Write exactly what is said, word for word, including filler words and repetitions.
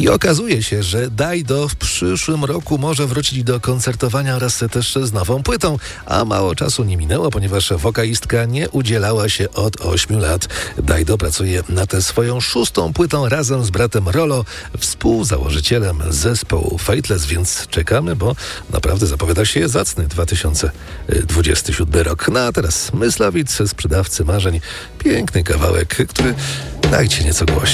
I okazuje się, że Dajdo w przyszłym roku może wrócić do koncertowania oraz też z nową płytą, a mało czasu nie minęło, ponieważ wokalistka nie udzielała się od ośmiu lat. Dajdo pracuje nad tę swoją szóstą płytą razem z bratem Rolo, współzałożycielem zespołu Fateless, więc czekamy, bo naprawdę zapowiada się zacny dwa tysiące dwudziesty siódmy rok. No a teraz Myslowic, sprzedawcy marzeń. Piękny kawałek, który dajcie nieco głośno.